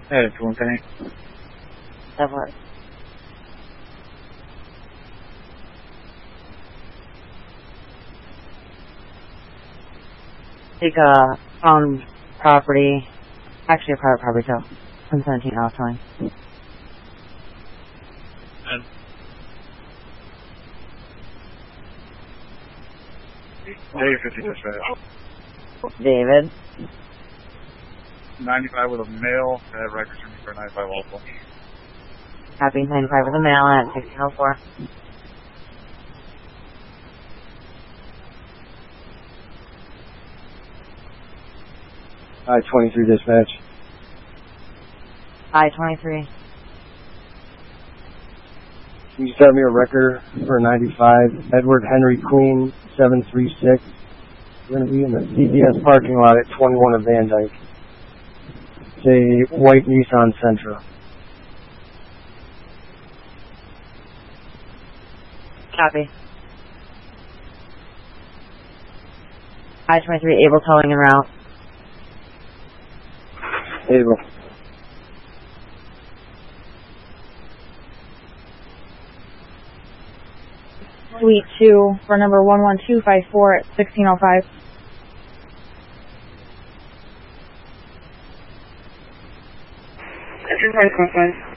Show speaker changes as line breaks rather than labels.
Hey, it's 110.
That works. Take found property, actually a private property, so 117 out time.
Dave 50 dispatch.
David.
95 with a male that had records for me for 95 also.
Copy, 95 with a mail at 1604.
I-23 dispatch.
I-23.
Can you send me a record for 95, Edward Henry Queen, 736. We're going to be in the CVS parking lot at 21 of Van Dyke. It's a white Nissan Sentra.
Copy. I-23, able towing en route.
Able.
Suite 2 for number 11254 at 1605.
This is 155.